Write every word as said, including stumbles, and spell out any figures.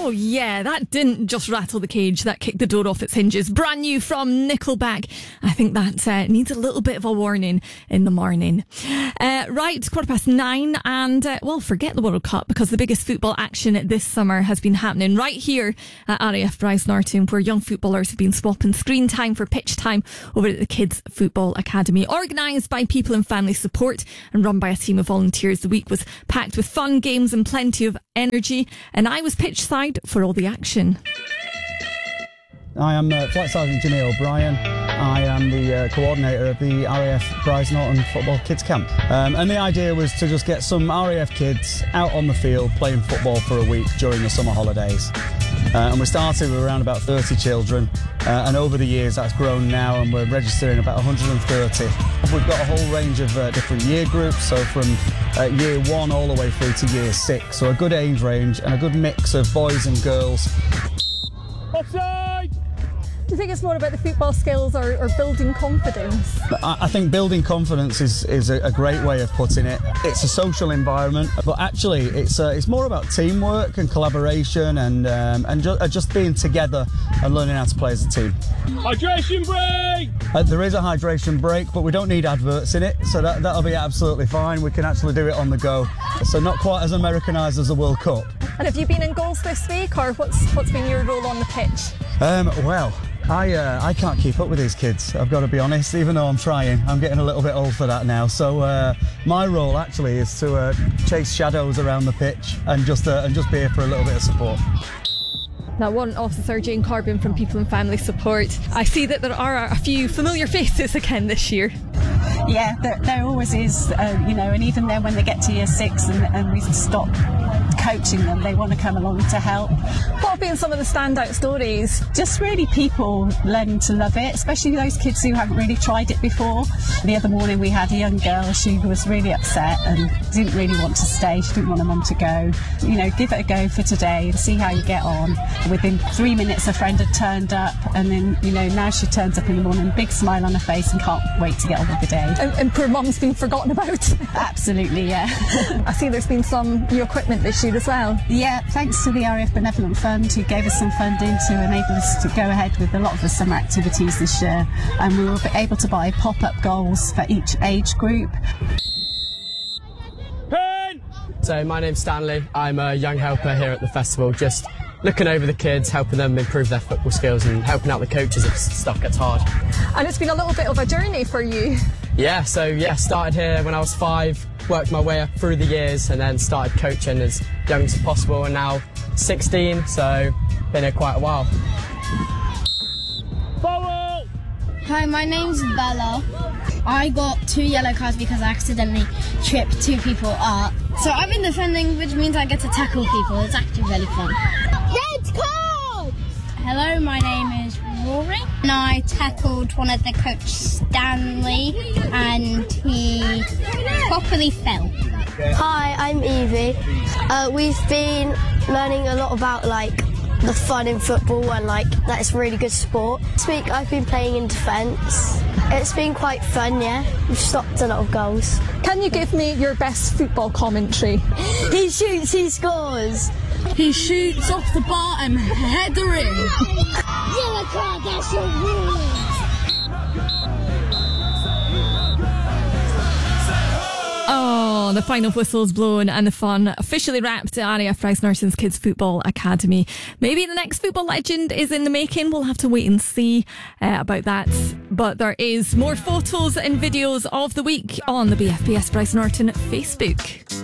Oh yeah, that didn't just rattle the cage, that kicked the door off its hinges. Brand new from Nickelback. I think that uh, needs a little bit of a warning in the morning. Uh, right, quarter past nine, and uh, well, forget the World Cup, because the biggest football action this summer has been happening right here at R A F Bryce Norton, where young footballers have been swapping screen time for pitch time over at the Kids Football Academy. Organised by People and Family Support and run by a team of volunteers, the week was packed with fun, games and plenty of energy, and I was pitch side for all the action. I am uh, Flight Sergeant Jimmy O'Brien. I am the uh, coordinator of the R A F Bryce Norton Football Kids Camp. Um, and the idea was to just get some R A F kids out on the field playing football for a week during the summer holidays. Uh, and we started with around about thirty children, uh, and over the years that's grown now, and we're registering about one hundred thirty. We've got a whole range of uh, different year groups, so from uh, year one all the way through to year six. So a good age range and a good mix of boys and girls. Offside! Do you think it's more about the football skills or, or building confidence? I, I think building confidence is, is a, a great way of putting it. It's a social environment, but actually it's uh, it's more about teamwork and collaboration and um, and ju- uh, just being together and learning how to play as a team. Hydration break! Uh, there is a hydration break, but we don't need adverts in it, so that, that'll be absolutely fine. We can actually do it on the go. So not quite as Americanised as the World Cup. And have you been in goals this week, or what's what's been your role on the pitch? Um, well, I uh, I can't keep up with these kids, I've got to be honest, even though I'm trying. I'm getting a little bit old for that now. So uh, my role actually is to uh, chase shadows around the pitch and just uh, and just be here for a little bit of support. Now, Warrant Officer Jane Corbin from People and Family Support. I see that there are a few familiar faces again this year. Yeah, there, there always is, uh, you know, and even then when they get to year six and, and we stop coaching them, they want to come along to help. What have been some of the standout stories? Just really people learning to love it, especially those kids who haven't really tried it before. The other morning we had a young girl, she was really upset and didn't really want to stay, she didn't want her mum to go. You know, give it a go for today and see how you get on. Within three minutes a friend had turned up, and then, you know, now she turns up in the morning, big smile on her face and can't wait to get on with the day. And, and poor mum's been forgotten about. Absolutely, yeah. I see there's been some new equipment this year as well. Yeah, thanks to the R A F Benevolent Fund, who gave us some funding to enable us to go ahead with a lot of the summer activities this year, and we were able to buy pop-up goals for each age group. Pen! So my name's Stanley. I'm a young helper here at the festival, just looking over the kids, helping them improve their football skills and helping out the coaches if stuff gets hard. And it's been a little bit of a journey for you. Yeah, so yeah, started here when I was five, worked my way up through the years and then started coaching as young as possible, and now sixteen, so been here quite a while. Foul! Hi, my name's Bella. I got two yellow cards because I accidentally tripped two people up. So I've been defending, which means I get to tackle people. It's actually really fun. Red card! Hello, my name is Rory. And I tackled one of the coach, Stanley, and he properly fell. Hi, I'm Evie. Uh, we've been learning a lot about like the fun in football and like that it's really good sport. This week I've been playing in defence. It's been quite fun, yeah. We've stopped a lot of goals. Can you give me your best football commentary? He shoots, he scores. He shoots off the bar and header in. Yellow card, that's your rule. Oh, the final whistle's blown and the fun officially wrapped at R A F Bryce Norton's Kids Football Academy. Maybe the next football legend is in the making. We'll have to wait and see uh, about that. But there is more photos and videos of the week on the B F B S Bryce Norton Facebook.